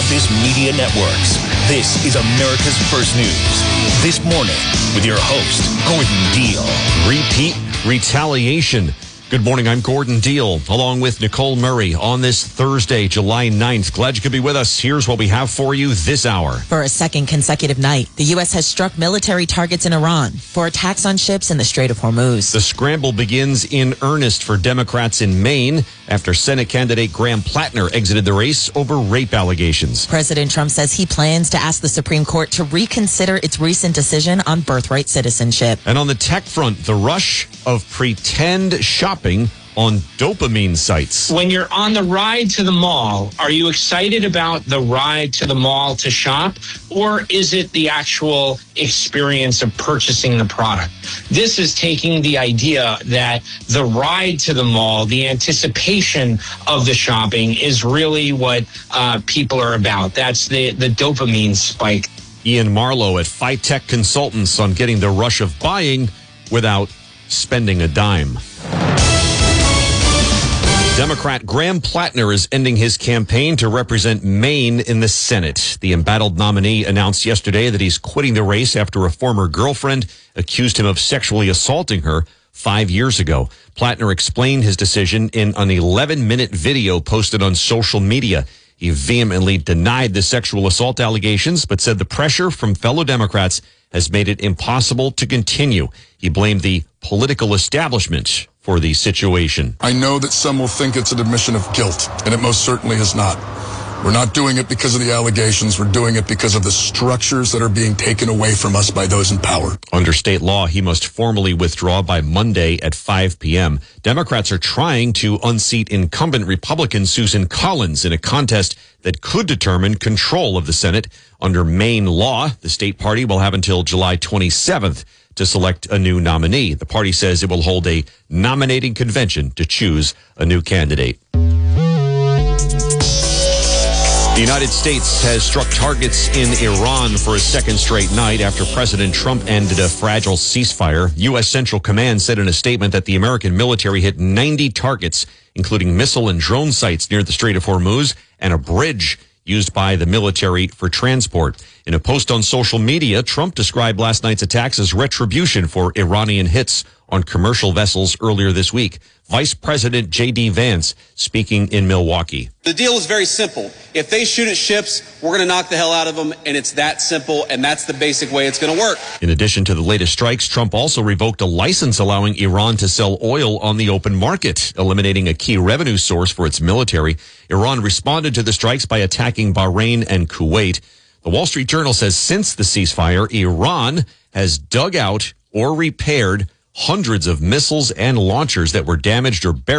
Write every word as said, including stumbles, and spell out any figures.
Business Media Networks. This is America's First News. This morning with your host, Gordon Deal. Repeat retaliation. Good morning, I'm Gordon Deal, along with Nicole Murray on this Thursday, July ninth. Glad you could be with us. Here's what we have for you this hour. For a second consecutive night, the U S has struck military targets in Iran for attacks on ships in the Strait of Hormuz. The scramble begins in earnest for Democrats in Maine after Senate candidate Graham Plattner exited the race over rape allegations. President Trump says he plans to ask the Supreme Court to reconsider its recent decision on birthright citizenship. And on the tech front, the rush of pretend shopping on dopamine sites. When you're on the ride to the mall, are you excited about the ride to the mall to shop, or is it the actual experience of purchasing the product? This is taking the idea that the ride to the mall, the anticipation of the shopping, is really what uh, people are about. That's the, the dopamine spike. Ian Marlowe at Phytech Consultants on getting the rush of buying without spending a dime. Democrat Graham Plattner is ending his campaign to represent Maine in the Senate. The embattled nominee announced yesterday that he's quitting the race after a former girlfriend accused him of sexually assaulting her five years ago. Plattner explained his decision in an eleven-minute video posted on social media. He vehemently denied the sexual assault allegations, but said the pressure from fellow Democrats has made it impossible to continue. He blamed the political establishment for the situation. I know that some will think it's an admission of guilt, and it most certainly is not. We're not doing it because of the allegations. We're doing it because of the structures that are being taken away from us by those in power. Under state law, he must formally withdraw by Monday at five p.m. Democrats are trying to unseat incumbent Republican Susan Collins in a contest that could determine control of the Senate. Under Maine law, the state party will have until July twenty-seventh to select a new nominee. The party says it will hold a nominating convention to choose a new candidate. The United States has struck targets in Iran for a second straight night after President Trump ended a fragile ceasefire. U S. Central Command said in a statement that the American military hit ninety targets, including missile and drone sites near the Strait of Hormuz and a bridge used by the military for transport. In a post on social media, Trump described last night's attacks as retribution for Iranian hits on commercial vessels earlier this week. Vice President J D. Vance speaking in Milwaukee. The deal is very simple. If they shoot at ships, we're going to knock the hell out of them, and it's that simple, and that's the basic way it's going to work. In addition to the latest strikes, Trump also revoked a license allowing Iran to sell oil on the open market, eliminating a key revenue source for its military. Iran responded to the strikes by attacking Bahrain and Kuwait. The Wall Street Journal says since the ceasefire, Iran has dug out or repaired hundreds of missiles and launchers that were damaged or buried